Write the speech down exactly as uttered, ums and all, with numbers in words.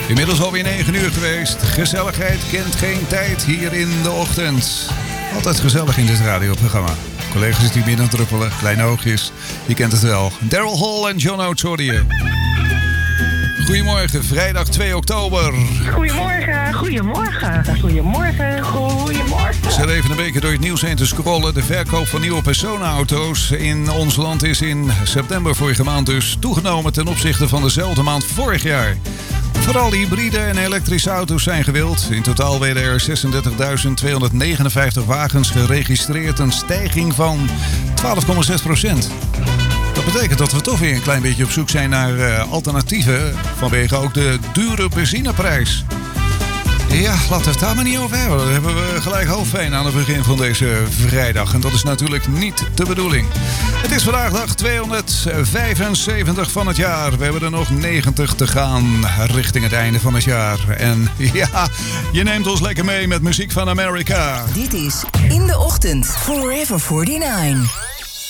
Inmiddels alweer negen uur geweest. Gezelligheid kent geen tijd hier in de ochtend. Altijd gezellig in dit radioprogramma. Collega's die binnen druppelen, kleine oogjes. Je kent het wel. Daryl Hall en John Oates hoorde je. Goedemorgen, vrijdag twee oktober. Goedemorgen, goedemorgen, goedemorgen, goedemorgen. Zet even een beetje door het nieuws heen te scrollen. De verkoop van nieuwe personenauto's in ons land is in september vorige maand dus toegenomen ten opzichte van dezelfde maand vorig jaar. Vooral hybride en elektrische auto's zijn gewild. In totaal werden er zesendertigduizend tweehonderdnegenenvijftig wagens geregistreerd. Een stijging van twaalf komma zes procent. Dat betekent dat we toch weer een klein beetje op zoek zijn naar uh, alternatieven. Vanwege ook de dure benzineprijs. Ja, laten we het daar maar niet over hebben. Dan hebben we gelijk hoofdpijn aan het begin van deze vrijdag. En dat is natuurlijk niet de bedoeling. Het is vandaag dag tweehonderdvijfenzeventig van het jaar. We hebben er nog negentig te gaan richting het einde van het jaar. En ja, je neemt ons lekker mee met muziek van Amerika. Dit is In de Ochtend, Forever negenenveertig.